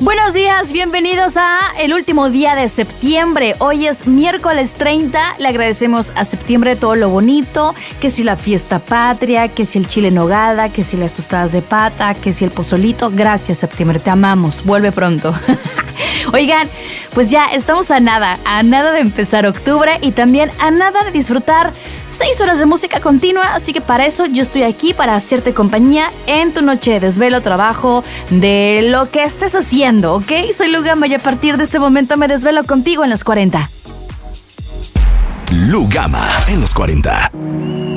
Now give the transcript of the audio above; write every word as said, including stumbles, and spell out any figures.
Buenos días, bienvenidos a el último día de septiembre. Hoy es miércoles treinta. Le agradecemos a septiembre todo lo bonito, que si la fiesta patria, que si el chile en nogada, que si las tostadas de pata, que si el pozolito. Gracias, septiembre, te amamos. Vuelve pronto. Oigan, pues ya estamos a nada, a nada de empezar octubre y también a nada de disfrutar seis horas de música continua, así que para eso yo estoy aquí para hacerte compañía en tu noche de desvelo, trabajo, de lo que estés haciendo, ¿ok? Soy Lu Gama y a partir de este momento me desvelo contigo en los cuarenta. Lu Gama en los cuarenta.